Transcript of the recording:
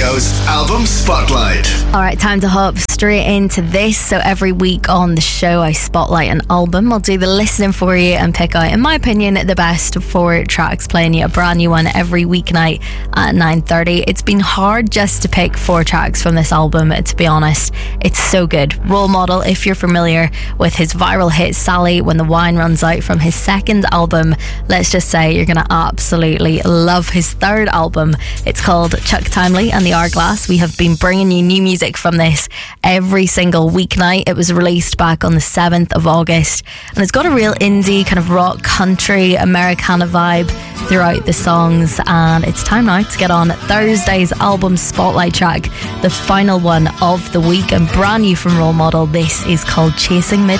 Radio's Album Spotlight. Alright, time to hop straight into this. So every week on the show I spotlight an album. I'll do the listening for you and pick out, in my opinion, the best 4 tracks, playing you a brand new one every weeknight at 9:30. It's been hard just to pick 4 tracks from this album, to be honest. It's so good. Role Model, if you're familiar with his viral hit Sally, When the Wine Runs Out, from his second album. Let's just say you're going to absolutely love his third album. It's called Chuck Timely and the Hourglass. We have been bringing you new music from this every single weeknight. It was released back on the 7th of August, and it's got a real indie kind of rock, country, Americana vibe throughout the songs. And it's time now to get on Thursday's album spotlight track, the final one of the week and brand new from Role Model. This is called Chasing Midnight.